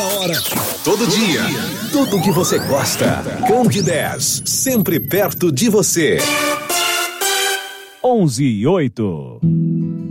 Toda hora, todo dia, tudo que você gosta. Candidez, sempre perto de você. 11:08.